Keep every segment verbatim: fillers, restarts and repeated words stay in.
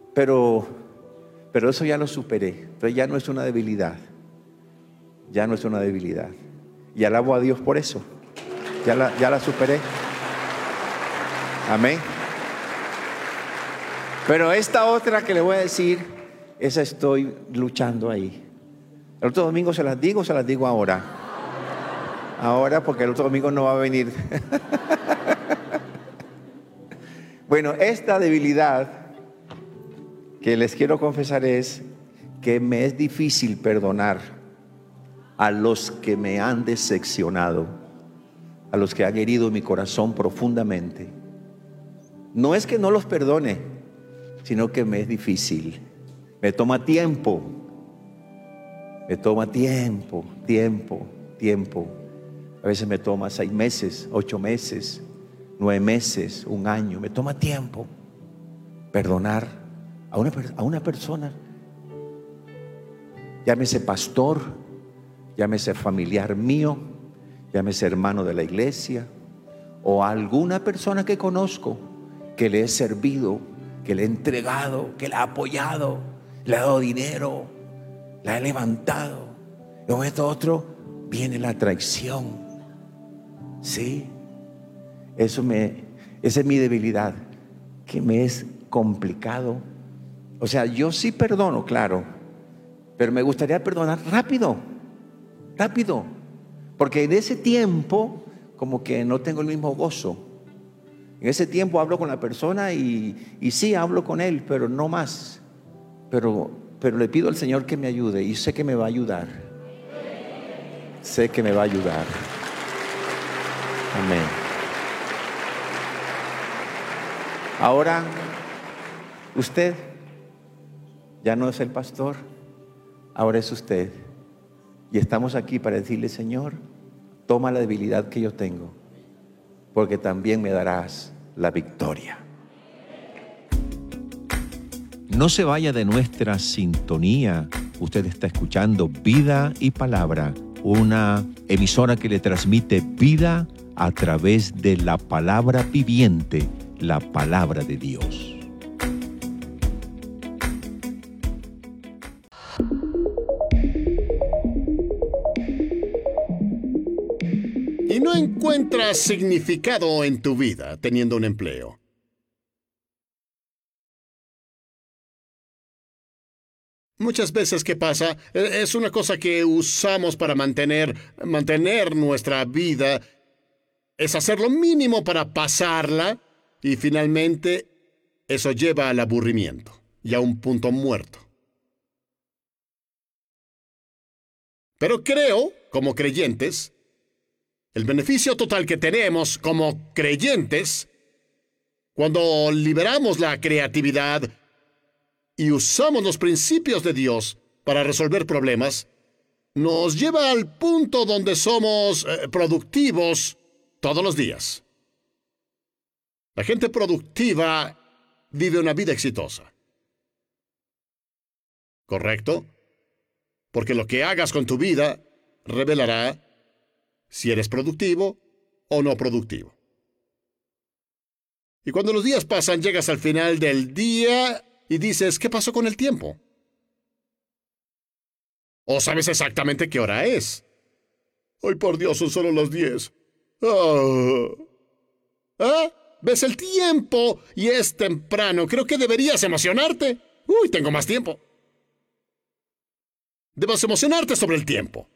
Pero, pero eso ya lo superé. Entonces ya no es una debilidad. Ya no es una debilidad. Y alabo a Dios por eso. Ya la, ya la superé. Amén. Pero esta otra que le voy a decir, esa estoy luchando ahí. El otro domingo se las digo, se las digo ahora. Ahora, porque el otro domingo no va a venir. Bueno, esta debilidad que les quiero confesar es que me es difícil perdonar a los que me han decepcionado, a los que han herido mi corazón profundamente. No es que no los perdone, sino que me es difícil. Me toma tiempo. Me toma tiempo, tiempo, tiempo. A veces me toma seis meses, ocho meses, nueve meses, un año. Me toma tiempo perdonar a una, a una persona. Llámese pastor, llámese familiar mío, llámese hermano de la iglesia, o a alguna persona que conozco, que le he servido, que le he entregado, que le ha apoyado, le ha dado dinero, la he levantado. Y en esto otro viene la traición. Sí, eso me, esa es mi debilidad, que me es complicado. O sea, yo sí perdono, claro, pero me gustaría perdonar rápido, rápido, porque en ese tiempo como que no tengo el mismo gozo. En ese tiempo hablo con la persona y, y sí hablo con él, pero no más. Pero, pero le pido al Señor que me ayude y sé que me va a ayudar. Sé que me va a ayudar. Amén. Ahora, usted ya no es el pastor, ahora es usted. Y estamos aquí para decirle: Señor, toma la debilidad que yo tengo, porque también me darás la victoria. No se vaya de nuestra sintonía. Usted está escuchando Vida y Palabra, una emisora que le transmite vida a través de la palabra viviente, la palabra de Dios. Y no encuentras significado en tu vida teniendo un empleo. Muchas veces, ¿qué pasa? Es una cosa que usamos para mantener, mantener nuestra vida. Es hacer lo mínimo para pasarla y finalmente eso lleva al aburrimiento y a un punto muerto. Pero creo, como creyentes, el beneficio total que tenemos como creyentes, cuando liberamos la creatividad y usamos los principios de Dios para resolver problemas, nos lleva al punto donde somos eh, productivos todos los días. La gente productiva vive una vida exitosa. ¿Correcto? Porque lo que hagas con tu vida revelará si eres productivo o no productivo. Y cuando los días pasan, llegas al final del día y dices: ¿qué pasó con el tiempo? O sabes exactamente qué hora es. ¡Ay, por Dios, son solo las diez! Oh. ¿Ah? ¿Ves el tiempo? Y es temprano. Creo que deberías emocionarte. ¡Uy, tengo más tiempo! Debes emocionarte sobre el tiempo.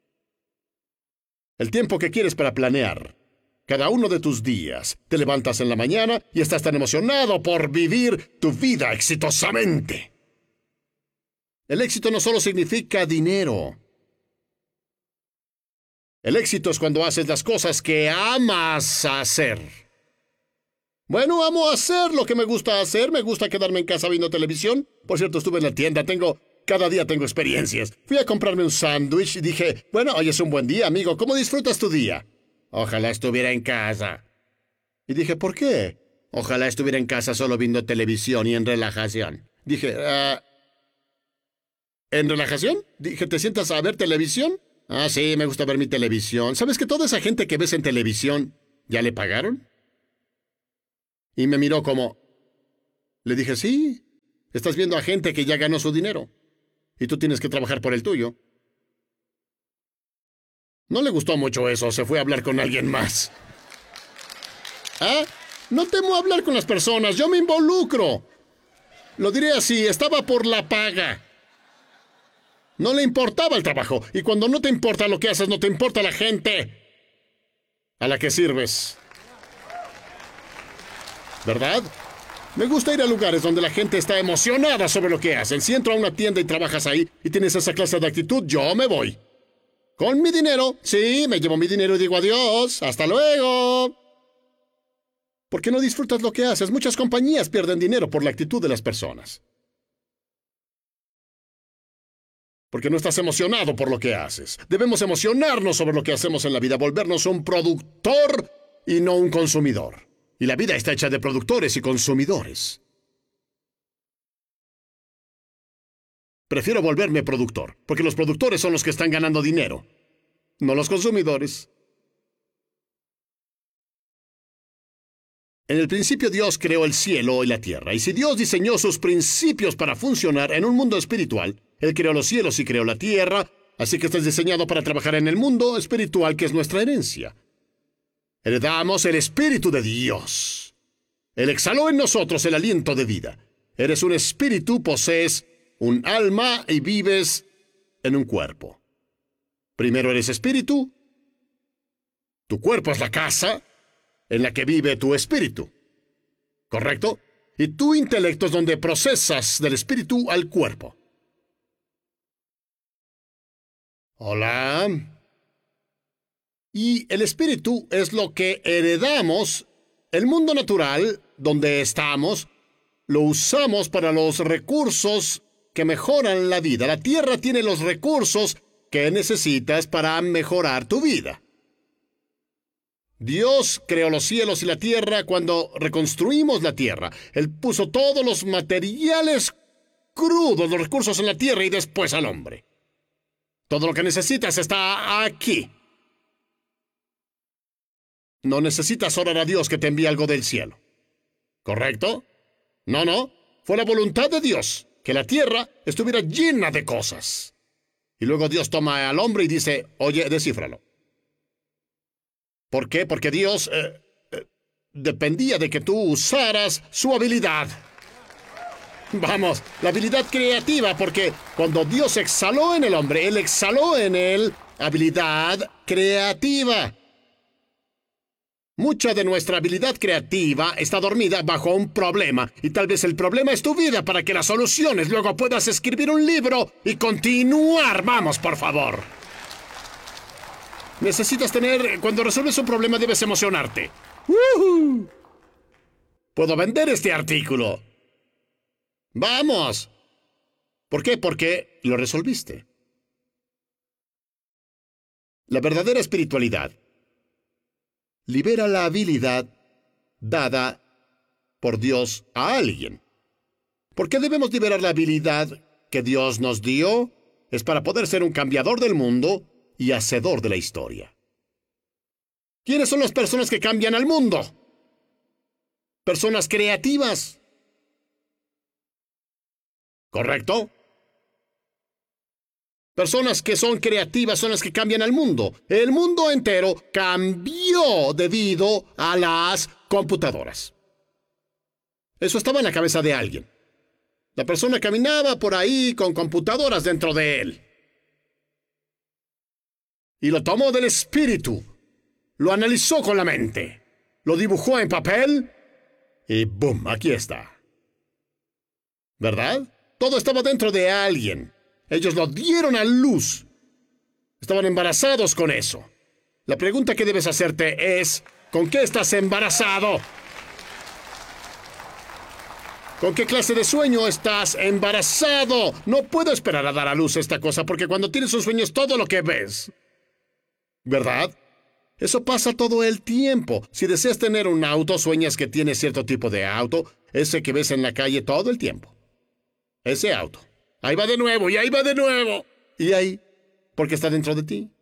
El tiempo que quieres para planear cada uno de tus días. Te levantas en la mañana y estás tan emocionado por vivir tu vida exitosamente. El éxito no solo significa dinero. El éxito es cuando haces las cosas que amas hacer. Bueno, amo hacer lo que me gusta hacer. Me gusta quedarme en casa viendo televisión. Por cierto, estuve en la tienda. Tengo... Cada día tengo experiencias. Fui a comprarme un sándwich y dije: bueno, hoy es un buen día, amigo. ¿Cómo disfrutas tu día? Ojalá estuviera en casa. Y dije: ¿por qué? Ojalá estuviera en casa solo viendo televisión y en relajación. Dije, uh, ¿en relajación? Dije, ¿te sientas a ver televisión? Ah, sí, me gusta ver mi televisión. ¿Sabes que toda esa gente que ves en televisión ya le pagaron? Y me miró como... Le dije, sí. Estás viendo a gente que ya ganó su dinero y tú tienes que trabajar por el tuyo. No le gustó mucho eso, se fue a hablar con alguien más. ¿Ah? No temo hablar con las personas, yo me involucro. Lo diré así, estaba por la paga. No le importaba el trabajo, y cuando no te importa lo que haces, no te importa la gente a la que sirves. ¿Verdad? Me gusta ir a lugares donde la gente está emocionada sobre lo que hacen. Si entro a una tienda y trabajas ahí y tienes esa clase de actitud, yo me voy. Con mi dinero, sí, me llevo mi dinero y digo adiós, hasta luego. ¿Por qué no disfrutas lo que haces? Muchas compañías pierden dinero por la actitud de las personas. Porque no estás emocionado por lo que haces. Debemos emocionarnos sobre lo que hacemos en la vida, volvernos un productor y no un consumidor. Y la vida está hecha de productores y consumidores. Prefiero volverme productor, porque los productores son los que están ganando dinero, no los consumidores. En el principio Dios creó el cielo y la tierra, y si Dios diseñó sus principios para funcionar en un mundo espiritual, Él creó los cielos y creó la tierra, así que estás diseñado para trabajar en el mundo espiritual que es nuestra herencia. Heredamos el Espíritu de Dios. Él exhaló en nosotros el aliento de vida. Eres un espíritu, posees un alma y vives en un cuerpo. Primero eres espíritu. Tu cuerpo es la casa en la que vive tu espíritu. ¿Correcto? Y tu intelecto es donde procesas del espíritu al cuerpo. Hola. Y el espíritu es lo que heredamos. El mundo natural, donde estamos, lo usamos para los recursos que mejoran la vida. La tierra tiene los recursos que necesitas para mejorar tu vida. Dios creó los cielos y la tierra cuando reconstruimos la tierra. Él puso todos los materiales crudos, los recursos en la tierra y después al hombre. Todo lo que necesitas está aquí. No necesitas orar a Dios que te envíe algo del cielo. ¿Correcto? No, no. Fue la voluntad de Dios que la tierra estuviera llena de cosas. Y luego Dios toma al hombre y dice, oye, descífralo. ¿Por qué? Porque Dios eh, eh, dependía de que tú usaras su habilidad. Vamos, la habilidad creativa, porque cuando Dios exhaló en el hombre, Él exhaló en él habilidad creativa. Mucha de nuestra habilidad creativa está dormida bajo un problema, y tal vez el problema es tu vida para que las soluciones luego puedas escribir un libro y continuar. Vamos, por favor. Necesitas tener... Cuando resuelves un problema debes emocionarte. ¡Uh-huh! Puedo vender este artículo. ¡Vamos! ¿Por qué? Porque lo resolviste. La verdadera espiritualidad libera la habilidad dada por Dios a alguien. ¿Por qué debemos liberar la habilidad que Dios nos dio? Es para poder ser un cambiador del mundo y hacedor de la historia. ¿Quiénes son las personas que cambian al mundo? Personas creativas. ¿Correcto? Personas que son creativas son las que cambian al mundo. El mundo entero cambió debido a las computadoras. Eso estaba en la cabeza de alguien. La persona caminaba por ahí con computadoras dentro de él. Y lo tomó del espíritu. Lo analizó con la mente. Lo dibujó en papel. Y ¡bum! Aquí está. ¿Verdad? Todo estaba dentro de alguien. Ellos lo dieron a luz. Estaban embarazados con eso. La pregunta que debes hacerte es, ¿con qué estás embarazado? ¿Con qué clase de sueño estás embarazado? No puedo esperar a dar a luz esta cosa, porque cuando tienes un sueño es todo lo que ves. ¿Verdad? Eso pasa todo el tiempo. Si deseas tener un auto, sueñas que tienes cierto tipo de auto, ese que ves en la calle todo el tiempo. Ese auto. Ahí va de nuevo, y ahí va de nuevo. Y ahí, porque está dentro de ti.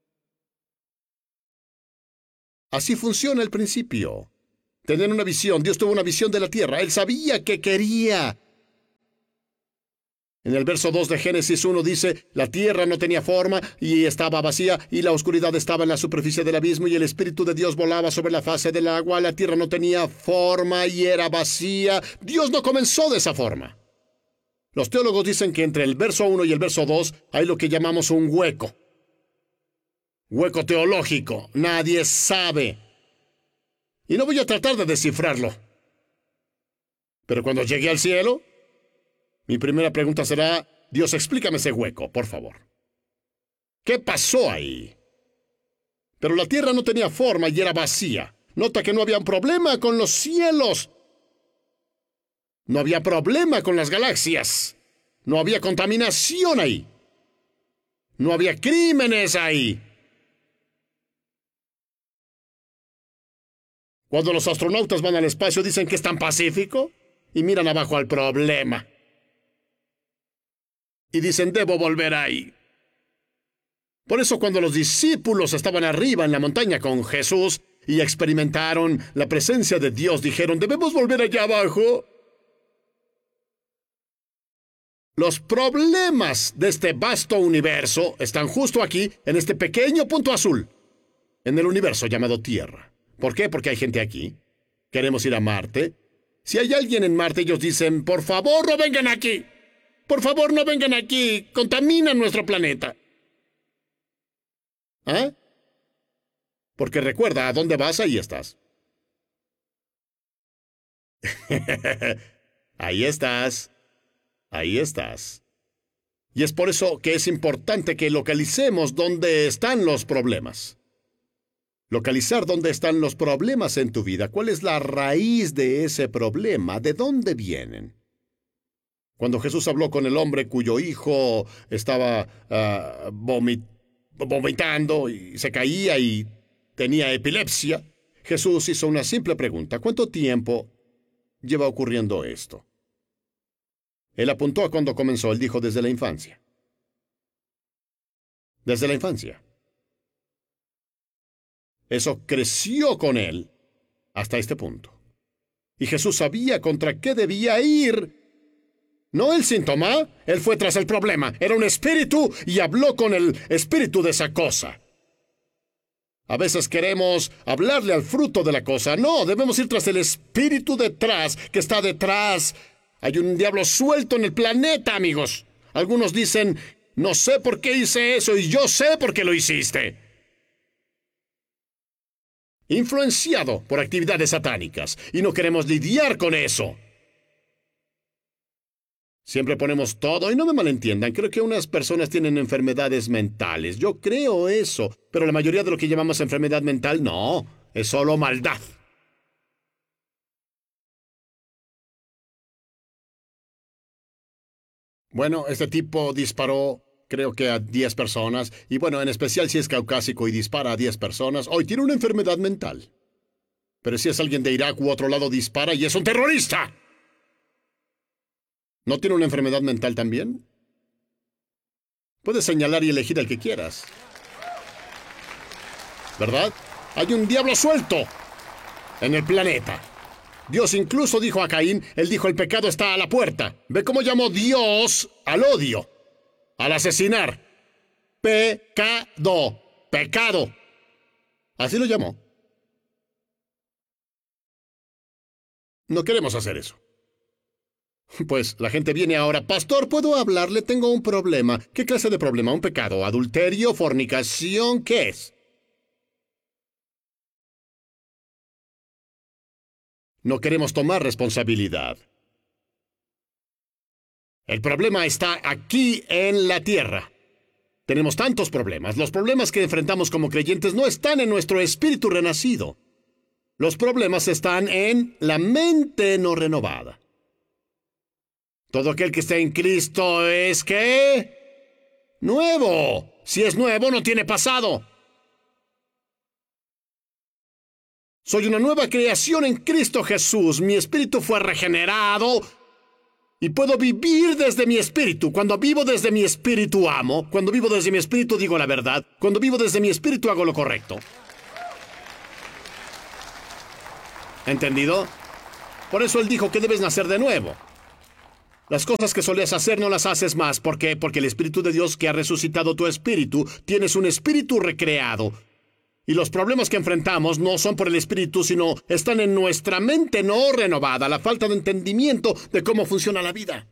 Así funciona el principio. Tener una visión. Dios tuvo una visión de la tierra. Él sabía que quería. En el verso dos de Génesis uno dice, la tierra no tenía forma y estaba vacía, y la oscuridad estaba en la superficie del abismo, y el Espíritu de Dios volaba sobre la faz del agua. La tierra no tenía forma y era vacía. Dios no comenzó de esa forma. Los teólogos dicen que entre el verso uno y el verso dos hay lo que llamamos un hueco. Hueco teológico. Nadie sabe. Y no voy a tratar de descifrarlo. Pero cuando llegue al cielo, mi primera pregunta será, Dios, explícame ese hueco, por favor. ¿Qué pasó ahí? Pero la tierra no tenía forma y era vacía. Nota que no había un problema con los cielos. No había problema con las galaxias. No había contaminación ahí. No había crímenes ahí. Cuando los astronautas van al espacio dicen que es tan pacífico y miran abajo al problema. Y dicen, debo volver ahí. Por eso cuando los discípulos estaban arriba en la montaña con Jesús y experimentaron la presencia de Dios, dijeron, ¿debemos volver allá abajo? Los problemas de este vasto universo están justo aquí, en este pequeño punto azul, en el universo llamado Tierra. ¿Por qué? Porque hay gente aquí. Queremos ir a Marte. Si hay alguien en Marte, ellos dicen, por favor, no vengan aquí. Por favor, no vengan aquí. Contaminan nuestro planeta. ¿Ah? Porque recuerda, ¿a dónde vas? Ahí estás. Ahí estás. Ahí estás. Y es por eso que es importante que localicemos dónde están los problemas. Localizar dónde están los problemas en tu vida. ¿Cuál es la raíz de ese problema? ¿De dónde vienen? Cuando Jesús habló con el hombre cuyo hijo estaba uh, vomit- vomitando y se caía y tenía epilepsia, Jesús hizo una simple pregunta. ¿Cuánto tiempo lleva ocurriendo esto? Él apuntó a cuando comenzó. Él dijo desde la infancia. Desde la infancia. Eso creció con él hasta este punto. Y Jesús sabía contra qué debía ir. No el síntoma, él fue tras el problema. Era un espíritu y habló con el espíritu de esa cosa. A veces queremos hablarle al fruto de la cosa. No, debemos ir tras el espíritu detrás, que está detrás. Hay un diablo suelto en el planeta, amigos. Algunos dicen, no sé por qué hice eso y yo sé por qué lo hiciste. Influenciado por actividades satánicas, y no queremos lidiar con eso. Siempre ponemos todo, y no me malentiendan, creo que unas personas tienen enfermedades mentales. Yo creo eso, pero la mayoría de lo que llamamos enfermedad mental, no, es solo maldad. Bueno, este tipo disparó, creo que a diez personas, y bueno, en especial si es caucásico y dispara a diez personas, hoy tiene una enfermedad mental. Pero si es alguien de Irak u otro lado, dispara y es un terrorista. ¿No tiene una enfermedad mental también? Puedes señalar y elegir al que quieras. ¿Verdad? Hay un diablo suelto en el planeta. Dios incluso dijo a Caín, él dijo, el pecado está a la puerta. ¿Ve cómo llamó Dios al odio? Al asesinar. Pecado. Pecado. Así lo llamó. No queremos hacer eso. Pues la gente viene ahora, pastor, ¿puedo hablarle? Tengo un problema. ¿Qué clase de problema? ¿Un pecado? ¿Adulterio? ¿Fornicación? ¿Qué es? No queremos tomar responsabilidad. El problema está aquí en la tierra. Tenemos tantos problemas. Los problemas que enfrentamos como creyentes no están en nuestro espíritu renacido. Los problemas están en la mente no renovada. Todo aquel que está en Cristo es, ¿qué? Nuevo. Si es nuevo, no tiene pasado. Soy una nueva creación en Cristo Jesús. Mi espíritu fue regenerado y puedo vivir desde mi espíritu. Cuando vivo desde mi espíritu amo. Cuando vivo desde mi espíritu digo la verdad. Cuando vivo desde mi espíritu hago lo correcto. ¿Entendido? Por eso él dijo que debes nacer de nuevo. Las cosas que solías hacer no las haces más. ¿Por qué? Porque el Espíritu de Dios que ha resucitado tu espíritu, tienes un espíritu recreado. Y los problemas que enfrentamos no son por el espíritu, sino están en nuestra mente no renovada, la falta de entendimiento de cómo funciona la vida.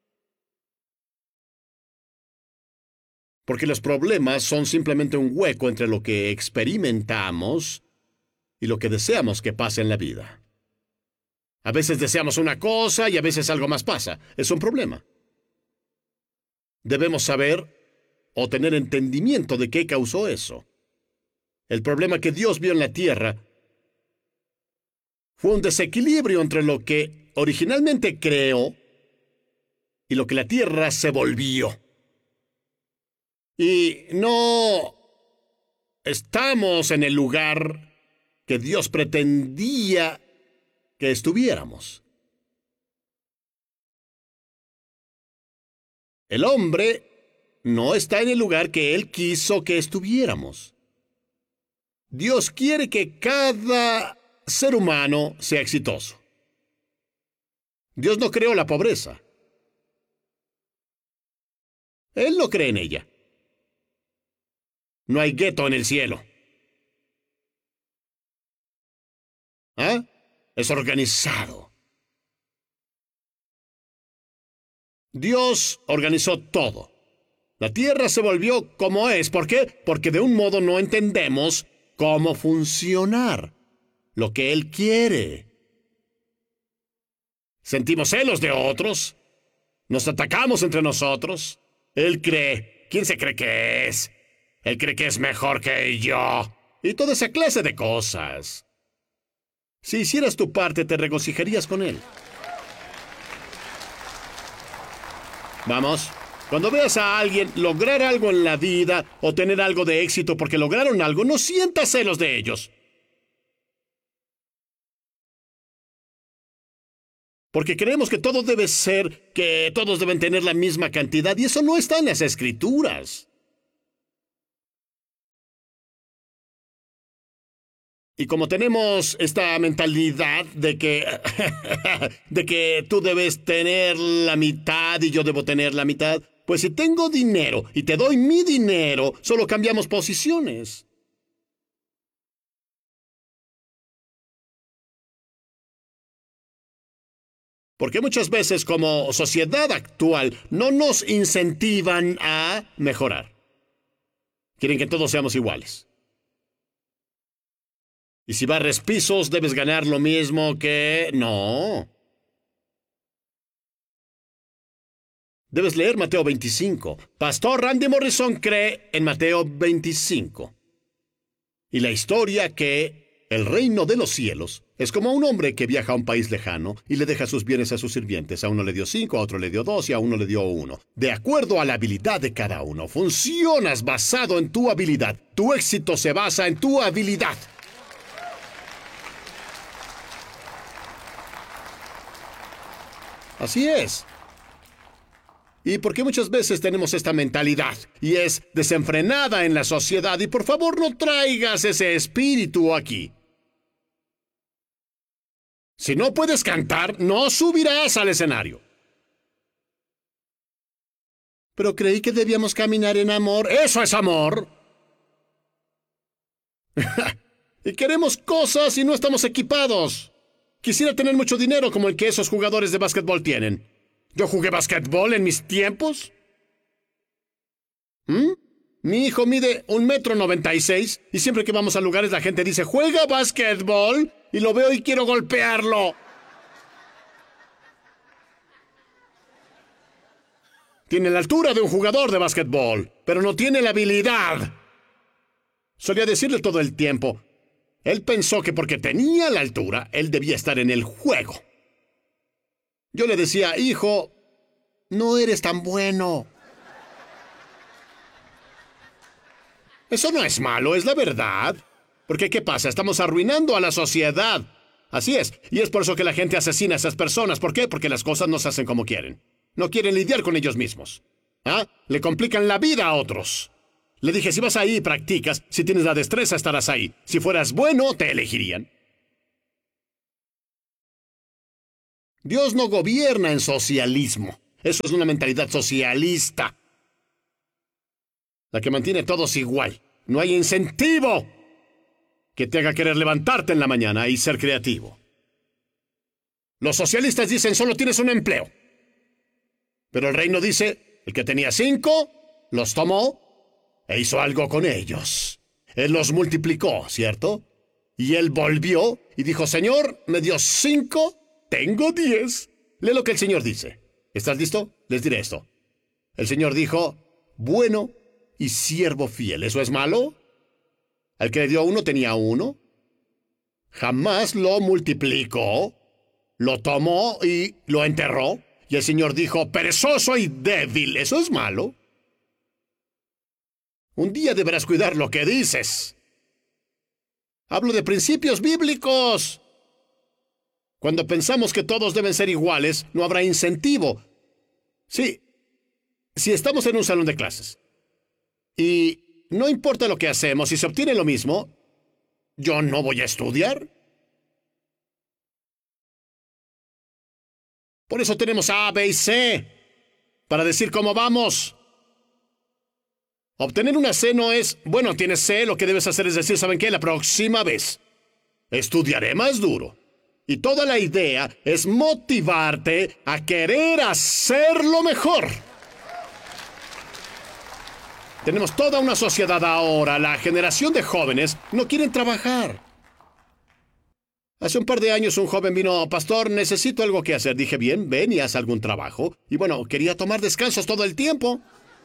Porque los problemas son simplemente un hueco entre lo que experimentamos y lo que deseamos que pase en la vida. A veces deseamos una cosa y a veces algo más pasa. Es un problema. Debemos saber o tener entendimiento de qué causó eso. El problema que Dios vio en la tierra fue un desequilibrio entre lo que originalmente creó y lo que la tierra se volvió. Y no estamos en el lugar que Dios pretendía que estuviéramos. El hombre no está en el lugar que Él quiso que estuviéramos. Dios quiere que cada ser humano sea exitoso. Dios no creó la pobreza. Él no cree en ella. No hay gueto en el cielo. ¿Ah? Es organizado. Dios organizó todo. La tierra se volvió como es. ¿Por qué? Porque de un modo no entendemos cómo funcionar, lo que Él quiere. Sentimos celos de otros. Nos atacamos entre nosotros. Él cree. ¿Quién se cree que es? Él cree que es mejor que yo. Y toda esa clase de cosas. Si hicieras tu parte, te regocijarías con Él. Vamos. Cuando veas a alguien lograr algo en la vida o tener algo de éxito porque lograron algo, no sientas celos de ellos. Porque creemos que todo debe ser, que todos deben tener la misma cantidad, y eso no está en las Escrituras. Y como tenemos esta mentalidad de que, de que tú debes tener la mitad y yo debo tener la mitad, pues si tengo dinero y te doy mi dinero, solo cambiamos posiciones. Porque muchas veces como sociedad actual no nos incentivan a mejorar. Quieren que todos seamos iguales. Y si barres pisos, debes ganar lo mismo que... No. Debes leer Mateo veinticinco. Pastor Randy Morrison cree en Mateo veinticinco. Y la historia que el reino de los cielos es como un hombre que viaja a un país lejano y le deja sus bienes a sus sirvientes. A uno le dio cinco, a otro le dio dos y a uno le dio uno. De acuerdo a la habilidad de cada uno. Funcionas basado en tu habilidad. Tu éxito se basa en tu habilidad. Así es. ¿Y por qué muchas veces tenemos esta mentalidad? Y es desenfrenada en la sociedad. Y por favor no traigas ese espíritu aquí. Si no puedes cantar, no subirás al escenario. Pero creí que debíamos caminar en amor. ¡Eso es amor! Y queremos cosas y no estamos equipados. Quisiera tener mucho dinero como el que esos jugadores de básquetbol tienen. ¿Yo jugué básquetbol en mis tiempos? ¿Mm? Mi hijo mide un metro noventa y seis y siempre que vamos a lugares la gente dice «¿Juega básquetbol?» y lo veo y quiero golpearlo. Tiene la altura de un jugador de básquetbol, pero no tiene la habilidad. Solía decirle todo el tiempo. Él pensó que porque tenía la altura, él debía estar en el juego. Yo le decía, hijo, no eres tan bueno. Eso no es malo, es la verdad. Porque, ¿qué pasa? Estamos arruinando a la sociedad. Así es. Y es por eso que la gente asesina a esas personas. ¿Por qué? Porque las cosas no se hacen como quieren. No quieren lidiar con ellos mismos. ¿Ah? Le complican la vida a otros. Le dije, si vas ahí y practicas, si tienes la destreza, estarás ahí. Si fueras bueno, te elegirían. Dios no gobierna en socialismo. Eso es una mentalidad socialista, la que mantiene a todos igual. No hay incentivo que te haga querer levantarte en la mañana y ser creativo. Los socialistas dicen solo tienes un empleo. Pero el reino dice, el que tenía cinco, los tomó e hizo algo con ellos. Él los multiplicó, ¿cierto? Y él volvió y dijo, Señor, me dio cinco, tengo diez. Lee lo que el Señor dice. ¿Estás listo? Les diré esto. El Señor dijo, bueno y siervo fiel. ¿Eso es malo? Al que le dio uno tenía uno. Jamás lo multiplicó. Lo tomó y lo enterró. Y el Señor dijo, perezoso y débil. ¿Eso es malo? Un día deberás cuidar lo que dices. Hablo de principios bíblicos. Cuando pensamos que todos deben ser iguales, no habrá incentivo. Sí, si estamos en un salón de clases y no importa lo que hacemos, si se obtiene lo mismo, ¿yo no voy a estudiar? Por eso tenemos A, B y C, para decir cómo vamos. Obtener una C no es, bueno, tienes C, lo que debes hacer es decir, ¿saben qué? La próxima vez estudiaré más duro. Y toda la idea es motivarte a querer hacerlo mejor. Tenemos toda una sociedad ahora, la generación de jóvenes no quieren trabajar. Hace un par de años un joven vino, pastor, necesito algo que hacer. Dije, bien, ven y haz algún trabajo. Y bueno, quería tomar descansos todo el tiempo.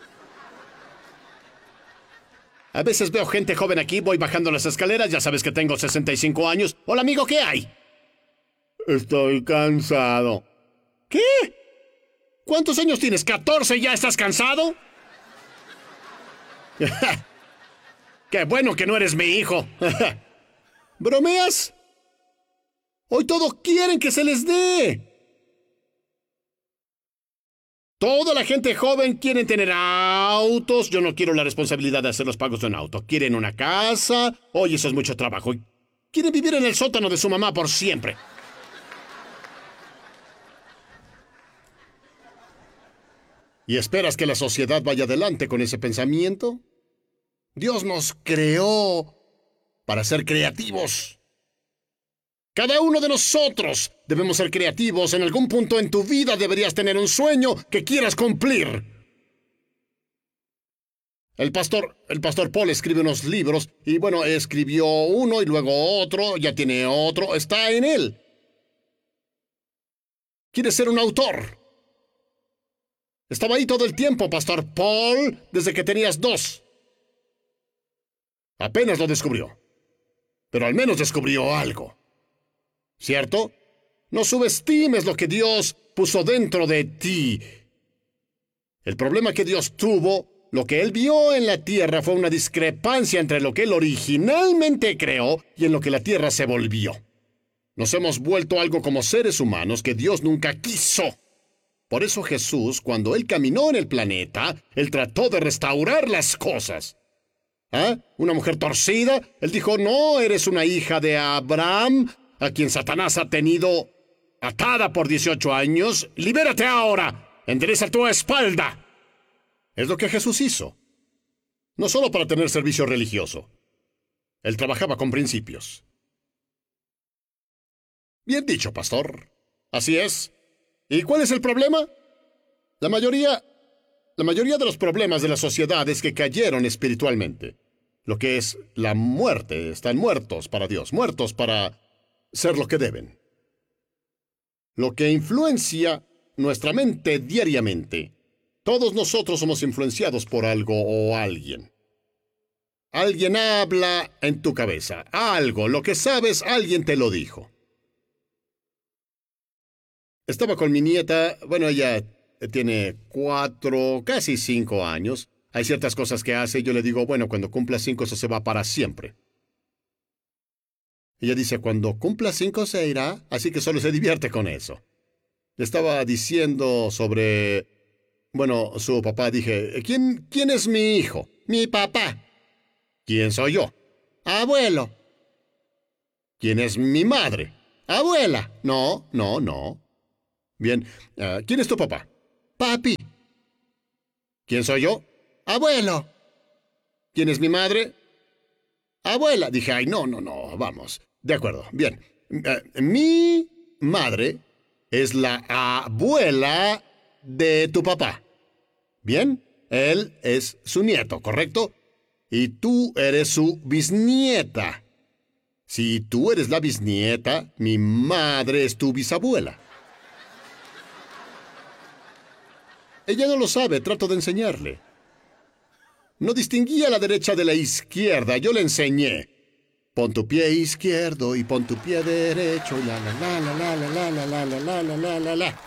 A veces veo gente joven aquí, voy bajando las escaleras, ya sabes que tengo sesenta y cinco años. Hola, amigo, ¿qué hay? Estoy cansado. ¿Qué? ¿Cuántos años tienes? ¿catorce y ya estás cansado? ¡Qué bueno que no eres mi hijo! ¿Bromeas? Hoy todos quieren que se les dé. Toda la gente joven quiere tener autos. Yo no quiero la responsabilidad de hacer los pagos de un auto. Quieren una casa. Oye, eso es mucho trabajo. Quieren vivir en el sótano de su mamá por siempre. ¿Y esperas que la sociedad vaya adelante con ese pensamiento? Dios nos creó para ser creativos. Cada uno de nosotros debemos ser creativos. En algún punto en tu vida deberías tener un sueño que quieras cumplir. El pastor, el pastor Paul escribe unos libros y bueno, escribió uno y luego otro, ya tiene otro, está en él. ¿Quieres ser un autor? Estaba ahí todo el tiempo, pastor Paul, desde que tenías dos. Apenas lo descubrió. Pero al menos descubrió algo. ¿Cierto? No subestimes lo que Dios puso dentro de ti. El problema que Dios tuvo, lo que Él vio en la tierra fue una discrepancia entre lo que Él originalmente creó y en lo que la tierra se volvió. Nos hemos vuelto algo como seres humanos que Dios nunca quiso. Por eso Jesús, cuando Él caminó en el planeta, Él trató de restaurar las cosas. ¿Ah? Una mujer torcida, Él dijo, no, eres una hija de Abraham, a quien Satanás ha tenido atada por dieciocho años. ¡Libérate ahora! ¡Endereza tu espalda! Es lo que Jesús hizo. No solo para tener servicio religioso. Él trabajaba con principios. Bien dicho, pastor. Así es. ¿Y cuál es el problema? La mayoría, la mayoría de los problemas de la sociedad es que cayeron espiritualmente. Lo que es la muerte. Están muertos para Dios, muertos para ser lo que deben. Lo que influencia nuestra mente diariamente. Todos nosotros somos influenciados por algo o alguien. Alguien habla en tu cabeza. Algo, lo que sabes, alguien te lo dijo. Estaba con mi nieta, bueno, ella tiene cuatro, casi cinco años. Hay ciertas cosas que hace y yo le digo, bueno, cuando cumpla cinco eso se va para siempre. Ella dice, cuando cumpla cinco se irá, así que solo se divierte con eso. Le estaba diciendo sobre, bueno, su papá. Dije, ¿quién, quién es mi hijo? Mi papá. ¿Quién soy yo? Abuelo. ¿Quién es mi madre? Abuela. No, no, no. Bien, uh, ¿quién es tu papá? Papi. ¿Quién soy yo? Abuelo. ¿Quién es mi madre? Abuela. Dije, ay, no, no, no, vamos. De acuerdo, bien. Uh, mi madre es la abuela de tu papá. Bien, él es su nieto, ¿correcto? Y tú eres su bisnieta. Si tú eres la bisnieta, mi madre es tu bisabuela. Ella no lo sabe, trato de enseñarle. No distinguía la derecha de la izquierda, yo le enseñé. Pon tu pie izquierdo y pon tu pie derecho, la la la la la la la la la la la la la la.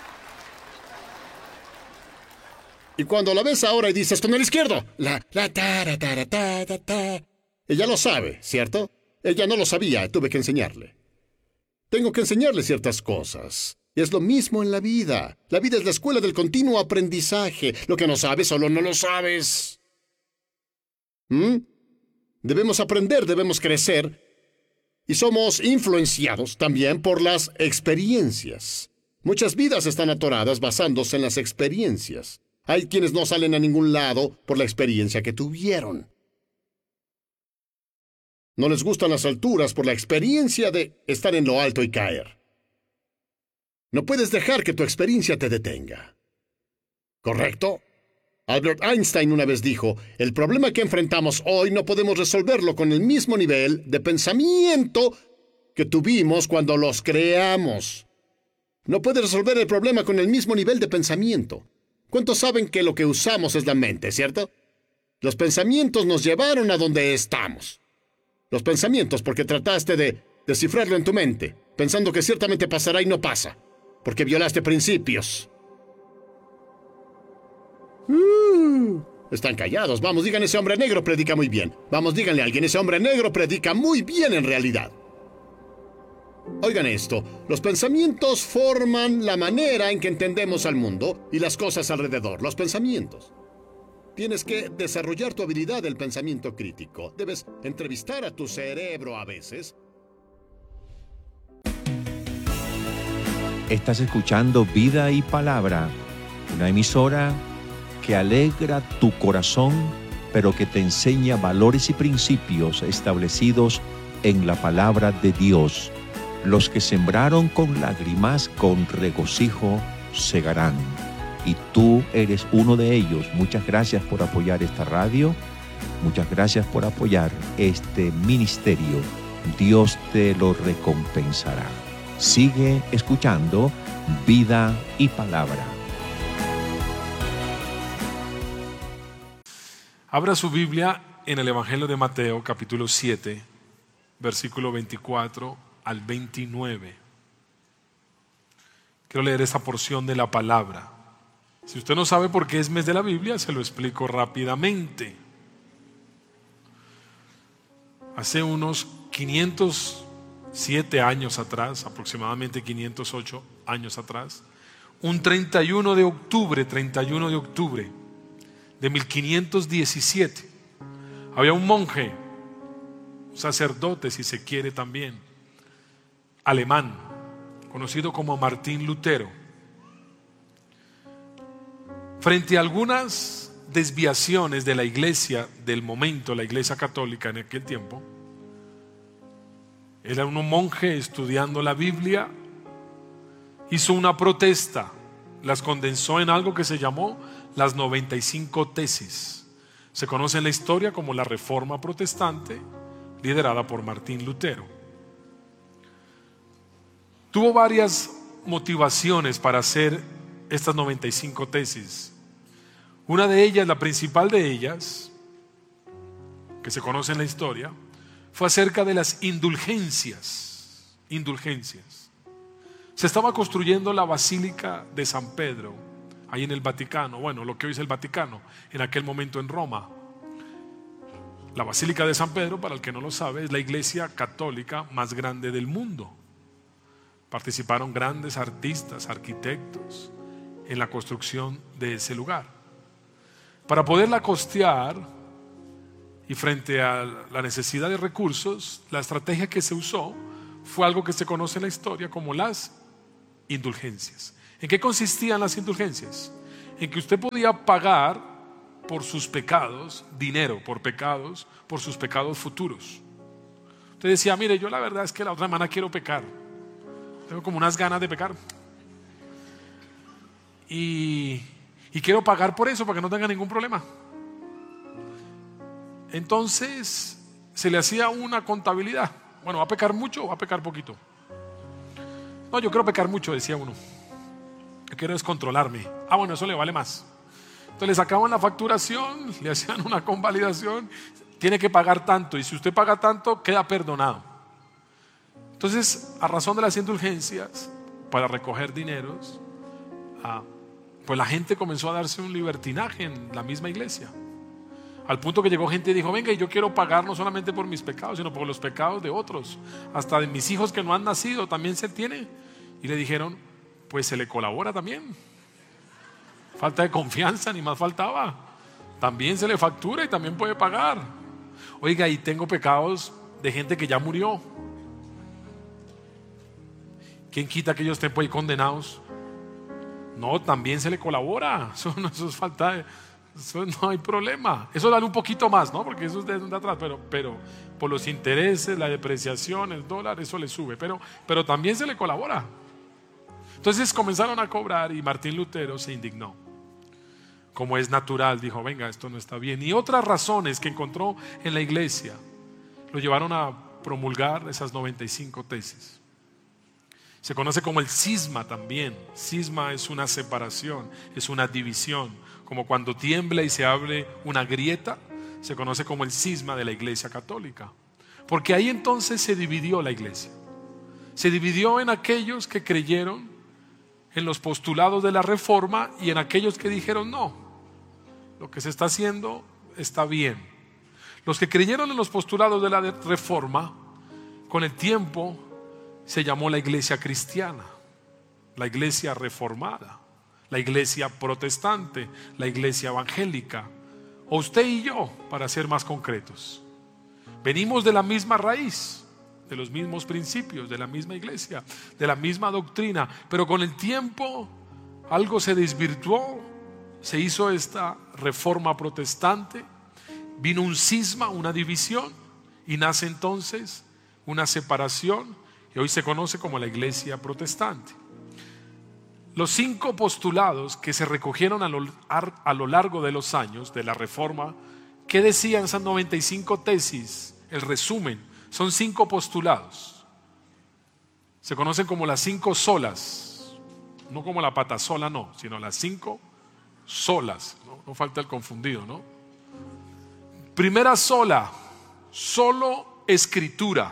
Y cuando la ves ahora y dices con el izquierdo, la la ta ta ta ta ta ta. Ella lo sabe, ¿cierto? Ella no lo sabía, tuve que enseñarle. Tengo que enseñarle ciertas cosas. Y es lo mismo en la vida. La vida es la escuela del continuo aprendizaje. Lo que no sabes, solo no lo sabes. ¿Mm? Debemos aprender, debemos crecer. Y somos influenciados también por las experiencias. Muchas vidas están atoradas basándose en las experiencias. Hay quienes no salen a ningún lado por la experiencia que tuvieron. No les gustan las alturas por la experiencia de estar en lo alto y caer. No puedes dejar que tu experiencia te detenga. ¿Correcto? Albert Einstein una vez dijo, el problema que enfrentamos hoy no podemos resolverlo con el mismo nivel de pensamiento que tuvimos cuando los creamos. No puedes resolver el problema con el mismo nivel de pensamiento. ¿Cuántos saben que lo que usamos es la mente, cierto? Los pensamientos nos llevaron a donde estamos. Los pensamientos porque trataste de descifrarlo en tu mente, pensando que ciertamente pasará y no pasa, porque violaste principios. Uh, están callados. Vamos, digan, ese hombre negro predica muy bien. Vamos, díganle a alguien, ese hombre negro predica muy bien en realidad. Oigan esto, los pensamientos forman la manera en que entendemos al mundo y las cosas alrededor, los pensamientos. Tienes que desarrollar tu habilidad del pensamiento crítico. Debes entrevistar a tu cerebro a veces. Estás escuchando Vida y Palabra, una emisora que alegra tu corazón, pero que te enseña valores y principios establecidos en la palabra de Dios. Los que sembraron con lágrimas, con regocijo segarán. Y tú eres uno de ellos. Muchas gracias por apoyar esta radio. Muchas gracias por apoyar este ministerio. Dios te lo recompensará. Sigue escuchando Vida y Palabra. Abra su Biblia en el Evangelio de Mateo, capítulo siete, versículo veinticuatro al veintinueve. Quiero leer esta porción de la palabra. Si usted no sabe por qué es mes de la Biblia, se lo explico rápidamente. Hace unos quinientos siete años atrás, aproximadamente quinientos ocho años atrás, un treinta y uno de octubre, treinta y uno de octubre de mil quinientos diecisiete, había un monje, un sacerdote si se quiere también, alemán, conocido como Martín Lutero. Frente a algunas desviaciones de la iglesia del momento, la iglesia católica en aquel tiempo, era un monje estudiando la Biblia, hizo una protesta, las condensó en algo que se llamó las noventa y cinco tesis. Se conoce en la historia como la Reforma Protestante, liderada por Martín Lutero. Tuvo varias motivaciones para hacer estas noventa y cinco tesis. Una de ellas, la principal de ellas, que se conoce en la historia, fue acerca de las indulgencias. Indulgencias. Se estaba construyendo la Basílica de San Pedro, ahí en el Vaticano, bueno, lo que hoy es el Vaticano, en aquel momento en Roma. La Basílica de San Pedro, para el que no lo sabe, es la iglesia católica más grande del mundo. Participaron grandes artistas, arquitectos en la construcción de ese lugar. Para poderla costear y frente a la necesidad de recursos, la estrategia que se usó fue algo que se conoce en la historia como las indulgencias. ¿En qué consistían las indulgencias? en que usted podía pagar por sus pecados, dinero por pecados, por sus pecados futuros. Usted decía, mire, yo la verdad es que la otra semana quiero pecar. Tengo como unas ganas de pecar. Y, y quiero pagar por eso para que no tenga ningún problema. Entonces se le hacía una contabilidad. Bueno, ¿va a pecar mucho o va a pecar poquito? No, yo quiero pecar mucho, decía uno. Yo quiero descontrolarme. Ah, bueno, eso le vale más. Entonces le sacaban la facturación, le hacían una convalidación. Tiene que pagar tanto, y si usted paga tanto, queda perdonado. Entonces, a razón de las indulgencias para recoger dineros, ah, pues la gente comenzó a darse un libertinaje en la misma iglesia, al punto que llegó gente y dijo, venga, yo quiero pagar no solamente por mis pecados, sino por los pecados de otros, hasta de mis hijos que no han nacido también se tiene. Y le dijeron, pues se le colabora también. Falta de confianza, ni más faltaba. También se le factura y también puede pagar. Oiga, y tengo pecados de gente que ya murió. ¿Quién quita que ellos estén por ahí condenados? No, también se le colabora. Eso, no, eso es falta de, eso no hay problema. Eso da un poquito más, ¿no? Porque eso es de, de atrás, pero, pero por los intereses, la depreciación, el dólar, eso le sube. Pero, pero también se le colabora. Entonces comenzaron a cobrar y Martín Lutero se indignó. Como es natural, dijo, venga, esto no está bien. Y otras razones que encontró en la iglesia lo llevaron a promulgar esas noventa y cinco tesis. Se conoce como el cisma también. Cisma es una separación, es una división. Como cuando tiembla y se abre una grieta, se conoce como el cisma de la iglesia católica. Porque ahí entonces se dividió la iglesia. Se dividió en aquellos que creyeron en los postulados de la reforma y en aquellos que dijeron no, lo que se está haciendo está bien. Los que creyeron en los postulados de la reforma, con el tiempo se llamó la iglesia cristiana, la iglesia reformada, la iglesia protestante, la iglesia evangélica, o usted y yo, para ser más concretos. Venimos de la misma raíz, de los mismos principios, de la misma iglesia, de la misma doctrina, pero con el tiempo algo se desvirtuó, se hizo esta reforma protestante, vino un cisma, una división, y nace entonces una separación, y hoy se conoce como la iglesia protestante. Los cinco postulados que se recogieron a lo, a lo largo de los años de la reforma, ¿qué decían esas noventa y cinco tesis? El resumen, son cinco postulados. Se conocen como las cinco solas, no como la pata sola, no, sino las cinco solas. No, no falta el confundido, ¿no? Primera sola, solo escritura.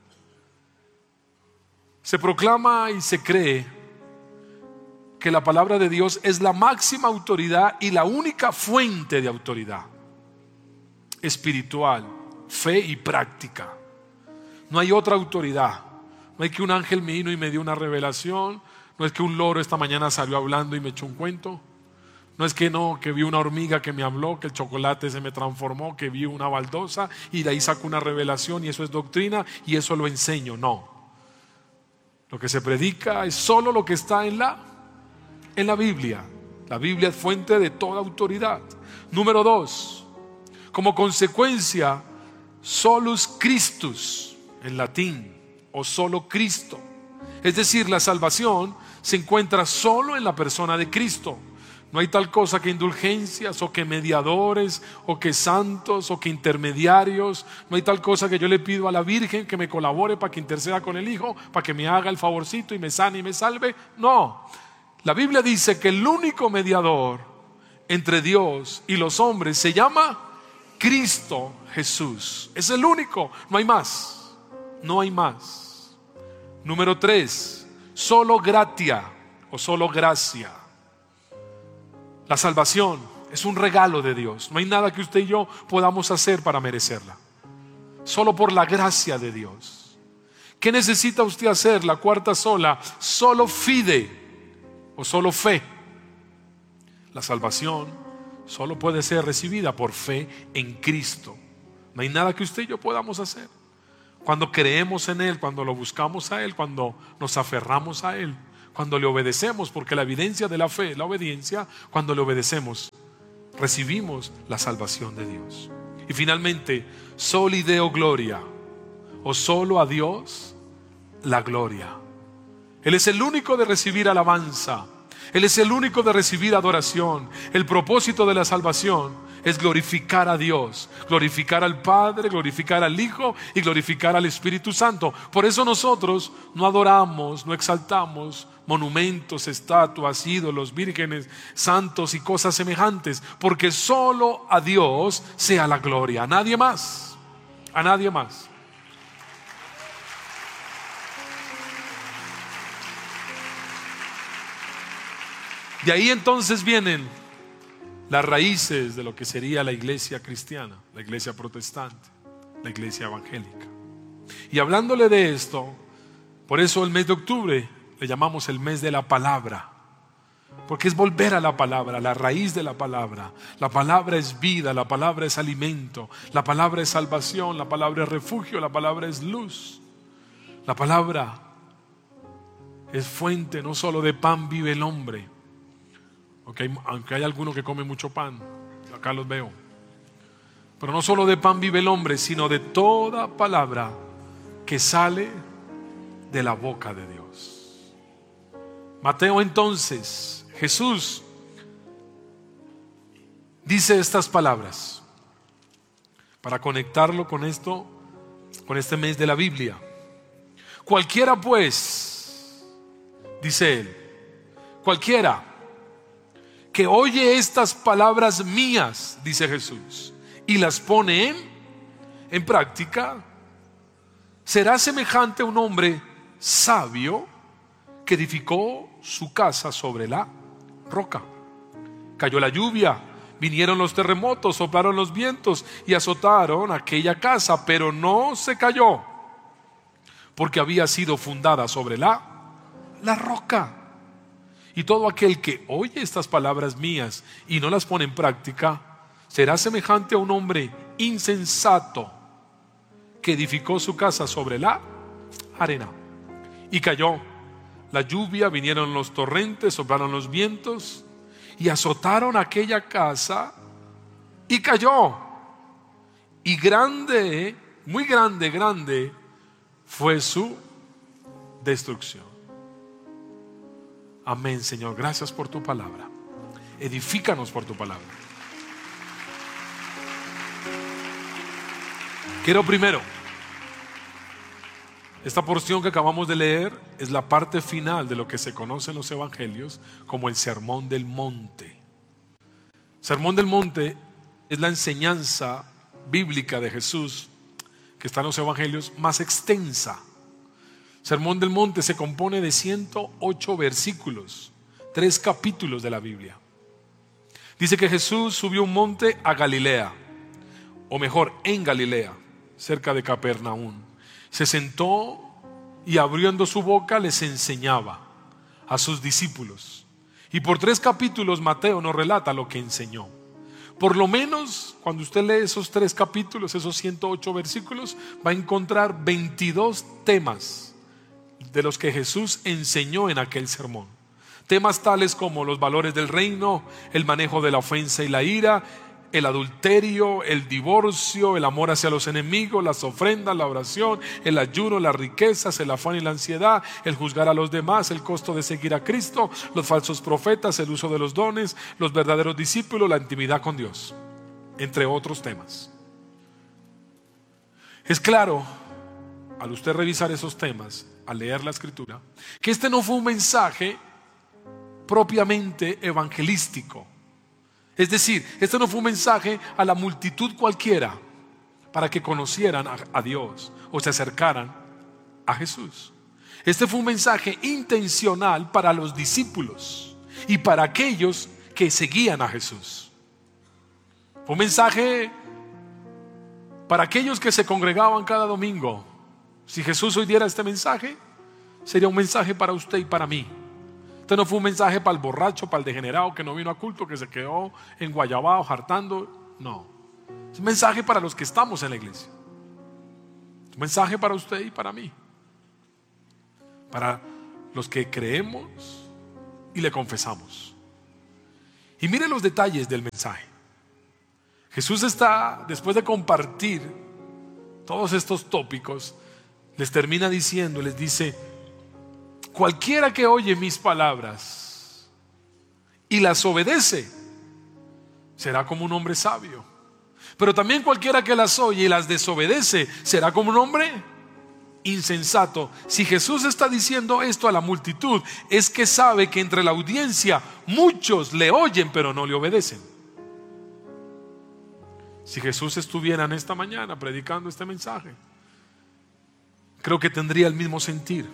Se proclama y se cree que la palabra de Dios es la máxima autoridad y la única fuente de autoridad espiritual, fe y práctica. No hay otra autoridad. No hay que un ángel me vino y me dio una revelación. No es que un loro esta mañana salió hablando y me echó un cuento. No es que no, que vi una hormiga que me habló, que el chocolate se me transformó, que vi una baldosa y de ahí saco una revelación y eso es doctrina y eso lo enseño. No. Lo que se predica es solo lo que está en la, en la Biblia. La Biblia es fuente de toda autoridad. Número dos, como consecuencia, solus Christus, en latín, o solo Cristo. Es decir, la salvación se encuentra solo en la persona de Cristo. No hay tal cosa que indulgencias o que mediadores o que santos o que intermediarios. No hay tal cosa que yo le pido a la Virgen que me colabore para que interceda con el Hijo, para que me haga el favorcito y me sane y me salve. No, la Biblia dice que el único mediador entre Dios y los hombres se llama Cristo Jesús. Es el único, no hay más, no hay más. Número tres, solo gratia o solo gracia. La salvación es un regalo de Dios. No hay nada que usted y yo podamos hacer para merecerla. Solo por la gracia de Dios. ¿Qué necesita usted hacer? La cuarta sola, solo fide o solo fe. La salvación solo puede ser recibida por fe en Cristo. No hay nada que usted y yo podamos hacer. Cuando creemos en Él, cuando lo buscamos a Él, cuando nos aferramos a Él, cuando le obedecemos, porque la evidencia de la fe, la obediencia, cuando le obedecemos, recibimos la salvación de Dios. Y finalmente, soli Deo gloria, o solo a Dios la gloria. Él es el único de recibir alabanza. Él es el único de recibir adoración. El propósito de la salvación es glorificar a Dios, glorificar al Padre, glorificar al Hijo y glorificar al Espíritu Santo. Por eso nosotros no adoramos, no exaltamos monumentos, estatuas, ídolos, vírgenes, santos y cosas semejantes, porque solo a Dios sea la gloria, a nadie más, a nadie más. De ahí entonces vienen las raíces de lo que sería la iglesia cristiana, la iglesia protestante, la iglesia evangélica. Y hablándole de esto, por eso el mes de octubre le llamamos el mes de la palabra, porque es volver a la palabra, la raíz de la palabra. La palabra es vida, la palabra es alimento, la palabra es salvación, la palabra es refugio, la palabra es luz. La palabra es fuente, no solo de pan vive el hombre, aunque hay, aunque hay alguno que come mucho pan, acá los veo, pero no solo de pan vive el hombre, sino de toda palabra que sale de la boca de Dios. Mateo entonces, Jesús dice estas palabras para conectarlo con esto, con este mes de la Biblia. Cualquiera pues, dice él, cualquiera que oye estas palabras mías, dice Jesús, y las pone en, en práctica, será semejante a un hombre sabio que edificó su casa sobre la roca. Cayó la lluvia, vinieron los terremotos, soplaron los vientos y azotaron aquella casa, pero no se cayó, porque había sido fundada sobre la, la roca. Y todo aquel que oye estas palabras mías y no las pone en práctica, será semejante a un hombre insensato que edificó su casa sobre la arena. Y cayó la lluvia, vinieron los torrentes, soplaron los vientos y azotaron aquella casa y cayó. Y grande, muy grande, grande fue su destrucción. Amén, Señor. Gracias por tu palabra. Edifícanos por tu palabra. Quiero primero, esta porción que acabamos de leer es la parte final de lo que se conoce en los evangelios como el Sermón del Monte. Sermón del Monte es la enseñanza bíblica de Jesús que está en los evangelios más extensa. Sermón del Monte se compone de ciento ocho versículos, tres capítulos de la Biblia. Dice que Jesús subió un monte a Galilea, o mejor, en Galilea, cerca de Capernaum. Se sentó y abriendo su boca les enseñaba a sus discípulos. Y por tres capítulos Mateo nos relata lo que enseñó. Por lo menos cuando usted lee esos tres capítulos, esos ciento ocho versículos, va a encontrar veintidós temas de los que Jesús enseñó en aquel sermón. Temas tales como los valores del reino, el manejo de la ofensa y la ira, el adulterio, el divorcio, el amor hacia los enemigos, las ofrendas, la oración, el ayuno, las riquezas, el afán y la ansiedad, el juzgar a los demás, el costo de seguir a Cristo, los falsos profetas, el uso de los dones, los verdaderos discípulos, la intimidad con Dios, entre otros temas. Es claro, al usted revisar esos temas, al leer la Escritura, que este no fue un mensaje propiamente evangelístico. Es decir, este no fue un mensaje a la multitud cualquiera para que conocieran a, a Dios o se acercaran a Jesús. Este fue un mensaje intencional para los discípulos y para aquellos que seguían a Jesús. Fue un mensaje para aquellos que se congregaban cada domingo. Si Jesús hoy diera este mensaje, sería un mensaje para usted y para mí. Este no fue un mensaje para el borracho, para el degenerado que no vino a culto, que se quedó en Guayabao hartando. No, es un mensaje para los que estamos en la iglesia. Es un mensaje para usted y para mí, para los que creemos y le confesamos. Y mire los detalles del mensaje. Jesús está, después de compartir todos estos tópicos, les termina diciendo, les dice: cualquiera que oye mis palabras y las obedece será como un hombre sabio, pero también cualquiera que las oye y las desobedece será como un hombre insensato. Si Jesús está diciendo esto a la multitud, es que sabe que entre la audiencia muchos le oyen pero no le obedecen. Si Jesús estuviera en esta mañana predicando este mensaje, creo que tendría el mismo sentir.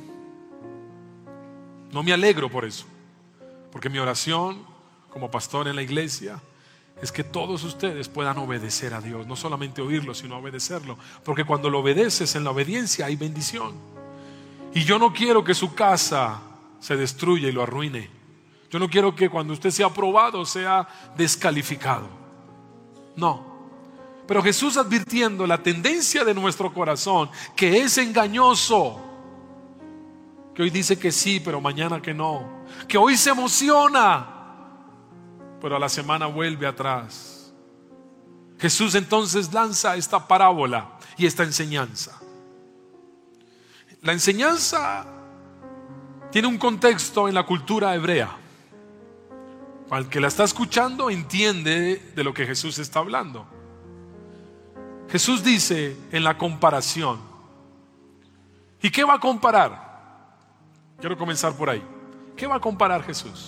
No me alegro por eso, porque mi oración como pastor en la iglesia es que todos ustedes puedan obedecer a Dios, no solamente oírlo, sino obedecerlo, porque cuando lo obedeces, en la obediencia hay bendición. Y yo no quiero que su casa se destruya y lo arruine. Yo no quiero que cuando usted sea aprobado sea descalificado. No. Pero Jesús, advirtiendo la tendencia de nuestro corazón, que es engañoso, que hoy dice que sí, pero mañana que no, que hoy se emociona, pero a la semana vuelve atrás. Jesús entonces lanza esta parábola y esta enseñanza. La enseñanza tiene un contexto en la cultura hebrea. Al que la está escuchando entiende de lo que Jesús está hablando. Jesús dice en la comparación. ¿Y qué va a comparar? Quiero comenzar por ahí. ¿Qué va a comparar Jesús?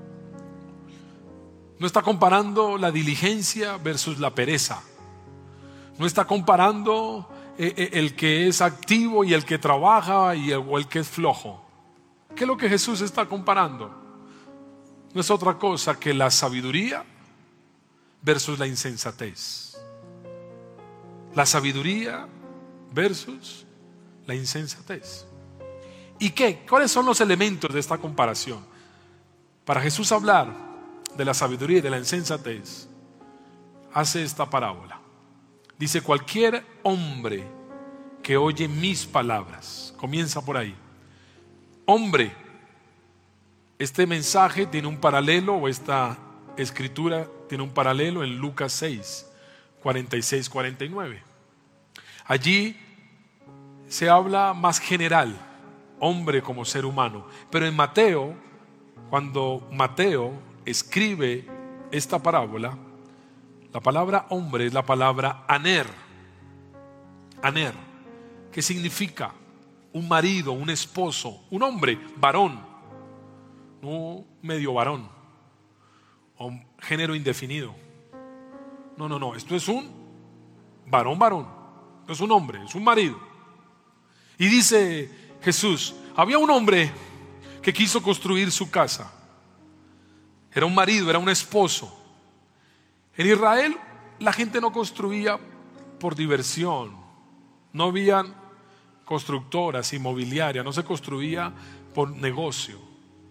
No está comparando la diligencia versus la pereza. No está comparando el que es activo y el que trabaja y el, o el que es flojo. ¿Qué es lo que Jesús está comparando? No es otra cosa que la sabiduría versus la insensatez. La sabiduría versus la insensatez. ¿Y qué? ¿Cuáles son los elementos de esta comparación? Para Jesús hablar de la sabiduría y de la insensatez, hace esta parábola. Dice: cualquier hombre que oye mis palabras. Comienza por ahí. Hombre. Este mensaje tiene un paralelo, o esta escritura tiene un paralelo en Lucas seis, cuarenta y seis, cuarenta y nueve. Allí se habla más general, hombre como ser humano. Pero en Mateo, cuando Mateo escribe esta parábola, la palabra hombre es la palabra aner. Aner, que significa un marido, un esposo, un hombre, varón, no medio varón o género indefinido. No, no, no, esto es un varón, varón. Esto es un hombre, es un marido. Y dice Jesús: había un hombre que quiso construir su casa. Era un marido, era un esposo. En Israel la gente no construía por diversión. No habían constructoras, inmobiliarias, no se construía por negocio.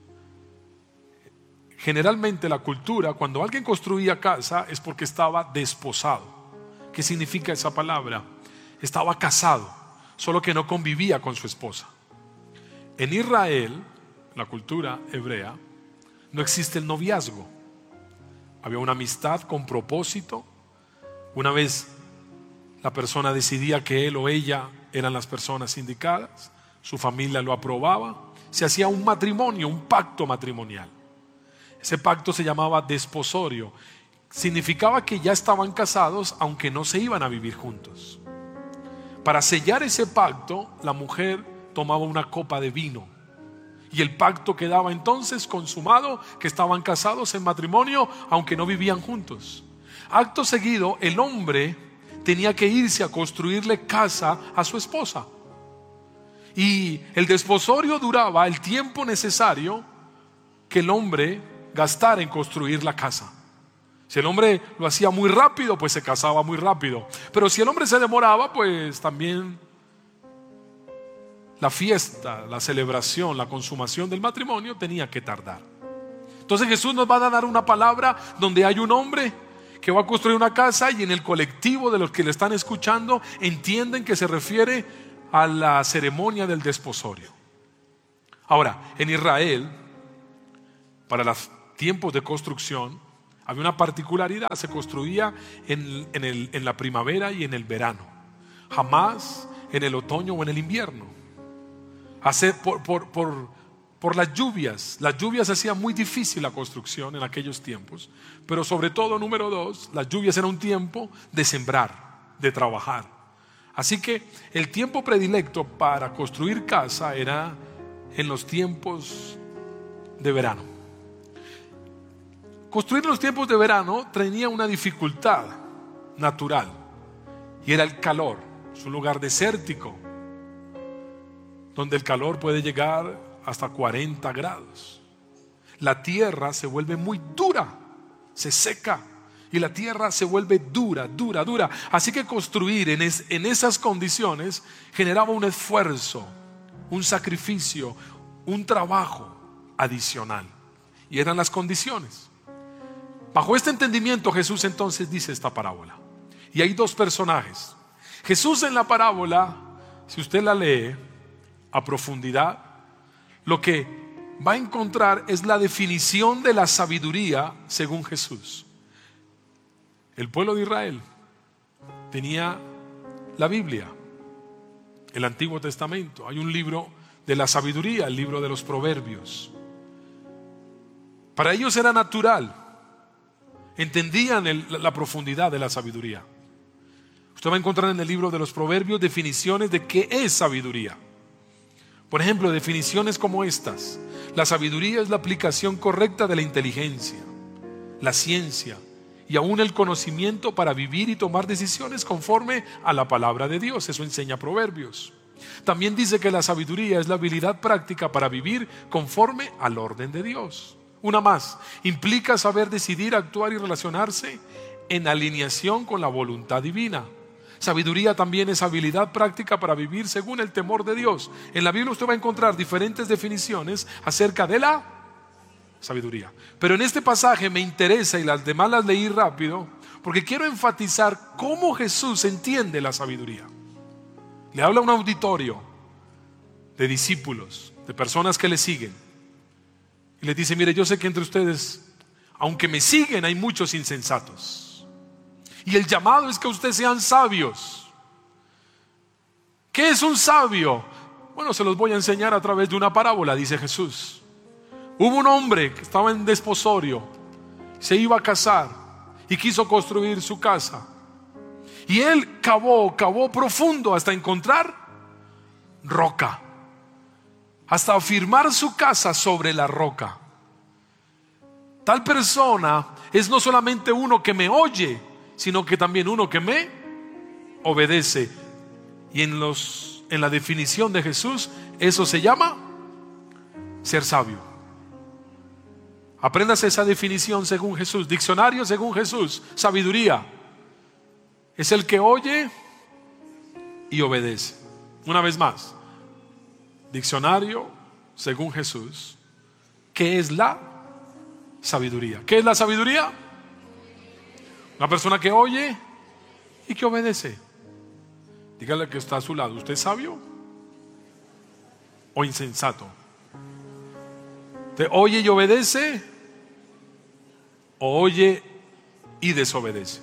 Generalmente la cultura, cuando alguien construía casa, es porque estaba desposado. ¿Qué significa esa palabra? Estaba casado, solo que no convivía con su esposa. En Israel, la cultura hebrea, no existe el noviazgo. Había una amistad con propósito. Una vez la persona decidía que él o ella eran las personas indicadas, su familia lo aprobaba, se hacía un matrimonio, un pacto matrimonial. Ese pacto se llamaba desposorio. Significaba que ya estaban casados, aunque no se iban a vivir juntos. Para sellar ese pacto, la mujer tomaba una copa de vino y el pacto quedaba entonces consumado, que estaban casados en matrimonio, aunque no vivían juntos. Acto seguido, el hombre tenía que irse a construirle casa a su esposa, y el desposorio duraba el tiempo necesario que el hombre gastara en construir la casa. Si el hombre lo hacía muy rápido, pues se casaba muy rápido. Pero si el hombre se demoraba, pues también la fiesta, la celebración, la consumación del matrimonio tenía que tardar. Entonces Jesús nos va a dar una palabra donde hay un hombre que va a construir una casa, y en el colectivo de los que le están escuchando entienden que se refiere a la ceremonia del desposorio. Ahora, en Israel, para los tiempos de construcción, había una particularidad. Se construía en, en, el, en la primavera y en el verano. Jamás en el otoño o en el invierno. Hacer por, por, por, por las lluvias. Las lluvias hacían muy difícil la construcción en aquellos tiempos. Pero sobre todo, número dos, las lluvias eran un tiempo de sembrar, de trabajar. Así que el tiempo predilecto para construir casa era en los tiempos de verano. Construir en los tiempos de verano tenía una dificultad natural y era el calor. Es un lugar desértico donde el calor puede llegar hasta cuarenta grados. La tierra se vuelve muy dura, se seca y la tierra se vuelve dura, dura, dura. Así que construir en, es, en esas condiciones generaba un esfuerzo, un sacrificio, un trabajo adicional. Y eran las condiciones. Bajo este entendimiento, Jesús entonces dice esta parábola. Y hay dos personajes. Jesús en la parábola, si usted la lee a profundidad, lo que va a encontrar es la definición de la sabiduría según Jesús. El pueblo de Israel tenía la Biblia, el Antiguo Testamento. Hay un libro de la sabiduría, el libro de los Proverbios. Para ellos era natural. Entendían el, la profundidad de la sabiduría. Usted va a encontrar en el libro de los Proverbios definiciones de qué es sabiduría. Por ejemplo, definiciones como estas. La sabiduría es la aplicación correcta de la inteligencia, la ciencia y aún el conocimiento para vivir y tomar decisiones conforme a la palabra de Dios. Eso enseña Proverbios. También dice que la sabiduría es la habilidad práctica para vivir conforme al orden de Dios. Una más, implica saber decidir, actuar y relacionarse en alineación con la voluntad divina. Sabiduría también es habilidad práctica para vivir según el temor de Dios. En la Biblia usted va a encontrar diferentes definiciones acerca de la sabiduría. Pero en este pasaje me interesa, y las demás las leí rápido, porque quiero enfatizar cómo Jesús entiende la sabiduría. Le habla a un auditorio de discípulos, de personas que le siguen. Y les dice, mire, yo sé que entre ustedes, aunque me siguen, hay muchos insensatos. Y el llamado es que ustedes sean sabios. ¿Qué es un sabio? Bueno, se los voy a enseñar a través de una parábola, dice Jesús. Hubo un hombre que estaba en desposorio, se iba a casar y quiso construir su casa. Y él cavó, cavó profundo hasta encontrar roca, hasta afirmar su casa sobre la roca. Tal persona es no solamente uno que me oye, sino que también uno que me obedece. Y en, los, en la definición de Jesús, eso se llama ser sabio. Apréndase esa definición según Jesús. Diccionario según Jesús. Sabiduría es el que oye y obedece. Una vez más, diccionario según Jesús. ¿Qué es la sabiduría? ¿Qué es la sabiduría? Una persona que oye y que obedece. Dígale que está a su lado, ¿usted es sabio o insensato? ¿Usted oye y obedece o oye y desobedece?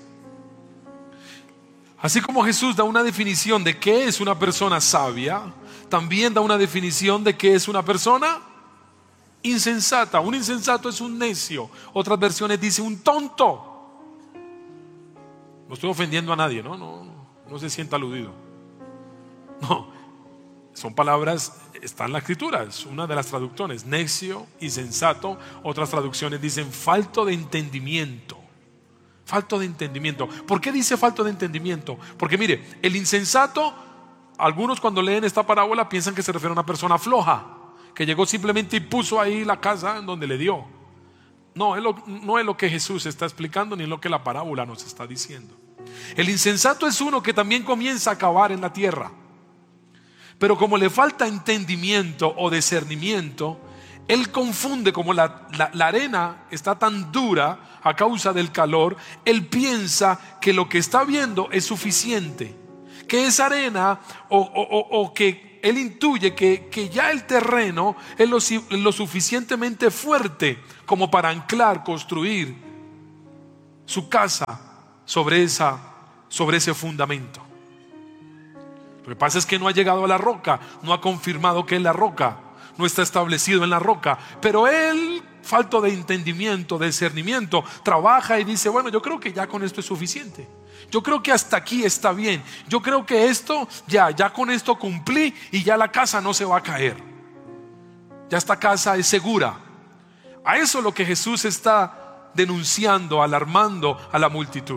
Así como Jesús da una definición de qué es una persona sabia, también da una definición de qué es una persona insensata. Un insensato es un necio. Otras versiones dicen un tonto. No estoy ofendiendo a nadie, ¿no? No, no, no se sienta aludido. No, son palabras, está en la escritura, es una de las traducciones, necio, insensato. Otras traducciones dicen falto de entendimiento. Falto de entendimiento. ¿Por qué dice falto de entendimiento? Porque mire, el insensato, algunos cuando leen esta parábola piensan que se refiere a una persona floja, que llegó simplemente y puso ahí la casa en donde le dio. No, es lo, no es lo que Jesús está explicando, ni es lo que la parábola nos está diciendo. El insensato es uno que también comienza a cavar en la tierra, pero como le falta entendimiento o discernimiento, él confunde. Como la, la, la arena está tan dura a causa del calor, él piensa que lo que está viendo es suficiente, que esa arena o, o, o, o que él intuye que, que ya el terreno es lo, lo suficientemente fuerte como para anclar, construir su casa sobre, esa, sobre ese fundamento. Lo que pasa es que no ha llegado a la roca, no ha confirmado que es la roca, no está establecido en la roca, pero él, falto de entendimiento, de discernimiento, trabaja y dice, bueno, yo creo que ya con esto es suficiente. Yo creo que hasta aquí está bien. Yo creo que esto, ya, ya con esto cumplí y ya la casa no se va a caer. Ya esta casa es segura. A eso es lo que Jesús está denunciando, alarmando a la multitud.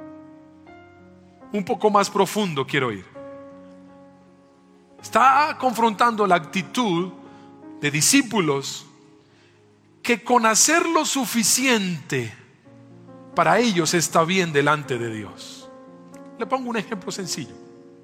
Un poco más profundo quiero ir. Está confrontando la actitud de discípulos que con hacer lo suficiente para ellos está bien delante de Dios. Le pongo un ejemplo sencillo.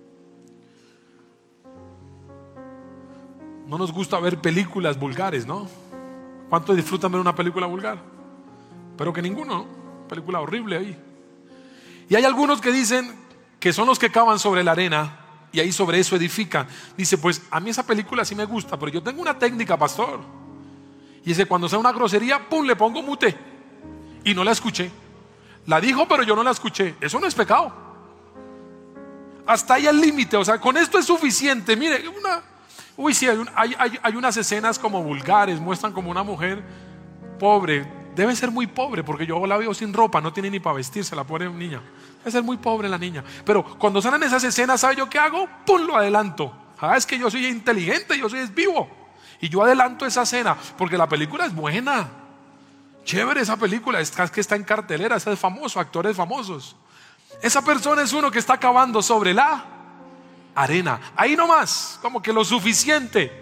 No nos gusta ver películas vulgares, ¿no? ¿Cuántos disfrutan ver una película vulgar? Pero que ninguno, ¿no? Película horrible ahí. Y hay algunos que dicen que son los que cavan sobre la arena y ahí sobre eso edifican. Dice, pues a mí esa película sí me gusta, pero yo tengo una técnica, pastor. Y dice, cuando sea una grosería, pum, le pongo mute. Y no la escuché. La dijo, pero yo no la escuché. Eso no es pecado. Hasta ahí el límite. O sea, con esto es suficiente. Mire, una... Uy, sí, hay, un, hay, hay, hay unas escenas como vulgares. Muestran como una mujer pobre. Debe ser muy pobre, porque yo la veo sin ropa. No tiene ni para vestirse, la pobre niña. Debe ser muy pobre la niña. Pero cuando salen esas escenas, ¿sabe yo qué hago? Pum, lo adelanto. Ah, es que yo soy inteligente, yo soy vivo. Y yo adelanto esa escena, porque la película es buena. Chévere esa película, es que está en cartelera, ese es famoso, actores famosos. Esa persona es uno que está cavando sobre la arena. Ahí nomás, como que lo suficiente.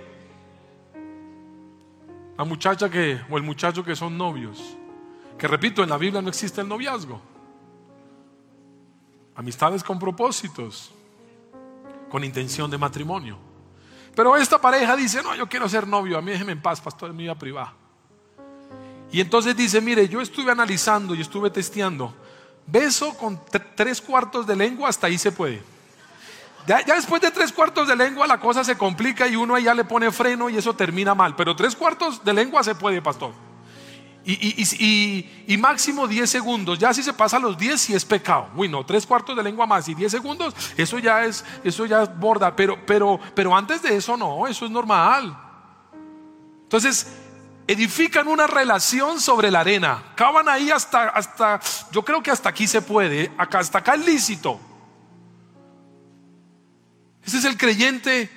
La muchacha que, o el muchacho que son novios. Que repito, en la Biblia no existe el noviazgo. Amistades con propósitos, con intención de matrimonio. Pero esta pareja dice, no, yo quiero ser novio, a mí déjeme en paz, pastor, en mi vida privada. Y entonces dice, mire, yo estuve analizando y estuve testeando. Beso con tres cuartos de lengua, hasta ahí se puede. Ya, ya después de tres cuartos de lengua la cosa se complica y uno allá le pone freno y eso termina mal. Pero tres cuartos de lengua se puede, pastor. Y, y, y, y, y máximo diez segundos. Ya si se pasa los diez, sí es pecado. Uy, no, tres cuartos de lengua más y diez segundos, eso ya es, eso ya es borda. Pero, pero, pero antes de eso no, eso es normal. Entonces edifican una relación sobre la arena. Cavan ahí hasta, hasta yo creo que hasta aquí se puede. Acá, hasta acá es lícito. Ese es el creyente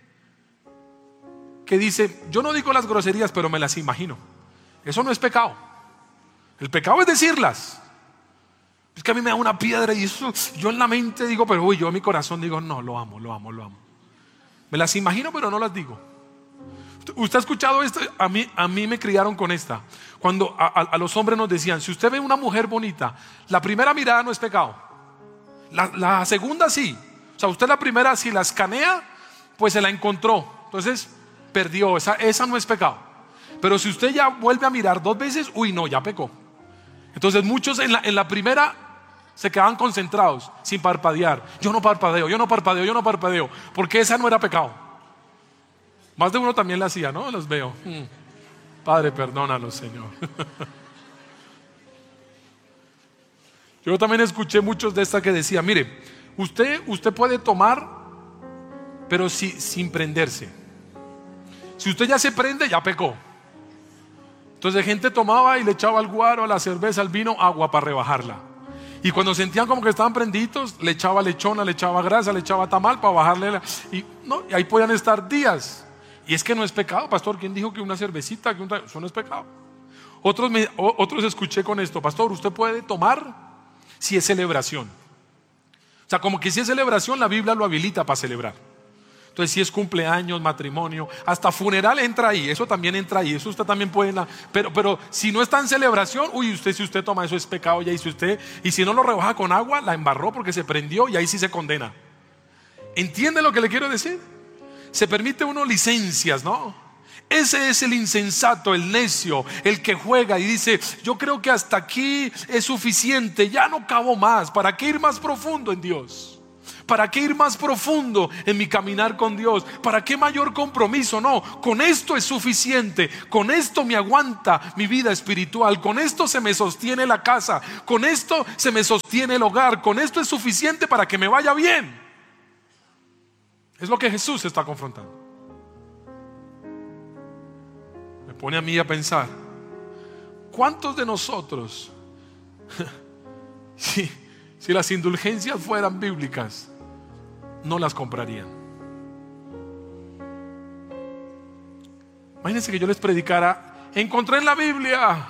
que dice, yo no digo las groserías, pero me las imagino. Eso no es pecado. El pecado es decirlas. Es que a mí me da una piedra y eso, yo en la mente digo, pero uy, yo en mi corazón digo, no, lo amo, lo amo, lo amo. Me las imagino, pero no las digo. ¿Usted ha escuchado esto? A mí, a mí me criaron con esta. Cuando a, a, a los hombres nos decían, si usted ve una mujer bonita, la primera mirada no es pecado. La, la segunda sí. O sea, usted la primera, si la escanea, pues se la encontró. Entonces, perdió. Esa, esa no es pecado. Pero si usted ya vuelve a mirar dos veces, uy, no, ya pecó. Entonces muchos en la, en la primera se quedaban concentrados, sin parpadear. Yo no parpadeo, yo no parpadeo, yo no parpadeo. Porque esa no era pecado. Más de uno también la hacía, ¿no? Los veo. Hmm. Padre, perdónalos, Señor. Yo también escuché muchos de estas que decían, mire, usted, usted puede tomar, pero si, sin prenderse. Si usted ya se prende, ya pecó. Entonces gente tomaba y le echaba al guaro, a la cerveza, al vino, agua para rebajarla. Y cuando sentían como que estaban prendidos, le echaba lechona, le echaba grasa, le echaba tamal para bajarle la... y, no, y ahí podían estar días. Y es que no es pecado, pastor. ¿Quién dijo que una cervecita, que un... eso no es pecado? Otros, me, otros escuché con esto, pastor, usted puede tomar si es celebración. O sea, como que si es celebración, la Biblia lo habilita para celebrar. Entonces, si es cumpleaños, matrimonio, hasta funeral entra ahí, eso también entra ahí, eso usted también puede, pero, pero si no está en celebración, uy, usted si usted toma eso es pecado ya, y si usted, y si no lo rebaja con agua, la embarró porque se prendió y ahí sí se condena. ¿Entiende lo que le quiero decir? Se permite uno licencias, ¿no? Ese es el insensato, el necio, el que juega y dice, yo creo que hasta aquí es suficiente, ya no cabo más, ¿para qué ir más profundo en Dios? ¿Para qué ir más profundo en mi caminar con Dios? ¿Para qué mayor compromiso? No, con esto es suficiente. Con esto me aguanta mi vida espiritual. Con esto se me sostiene la casa. Con esto se me sostiene el hogar. Con esto es suficiente para que me vaya bien. Es lo que Jesús está confrontando. Me pone a mí a pensar, ¿cuántos de nosotros, si, si las indulgencias fueran bíblicas, no las comprarían? Imagínense que yo les predicara, encontré en la Biblia